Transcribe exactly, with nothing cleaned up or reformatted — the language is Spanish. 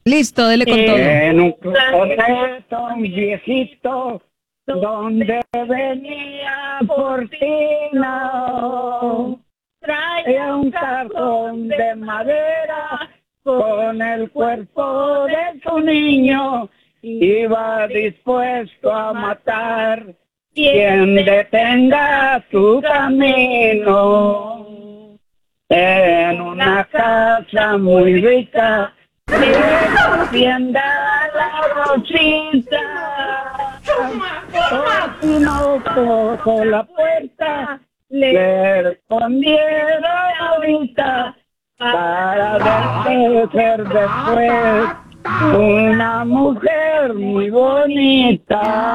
Listo, dele con todo. En un closet viejito donde venía Porcino, traía un cajón de madera con el cuerpo de su niño, iba dispuesto a matar quien detenga su camino. En una casa muy rica de la tienda La Rosita, Porcino tocó la puerta, le respondieron ahorita para despedir después una mujer muy bonita.